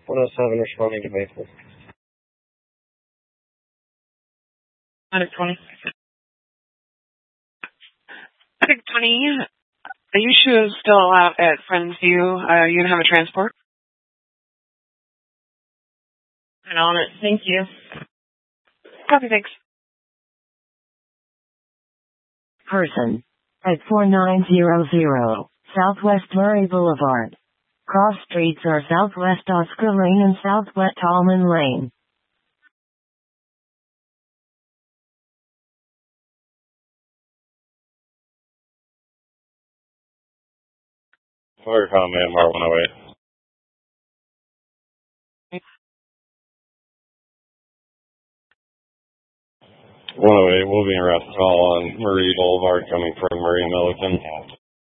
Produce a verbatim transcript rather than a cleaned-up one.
one oh seven responding to Maple. Medic twenty. Medic twenty, are you sure still out at Friends View? Are you going to have a transport? And on it. Thank you. Copy, thanks. Person. At four nine zero zero, Southwest Murray Boulevard. Cross streets are Southwest Oscar Lane and Southwest Tallman Lane. Fire command, Mar one oh eight. one oh eight, we'll be in arrest call on Murray Boulevard coming from Murray and Milliken.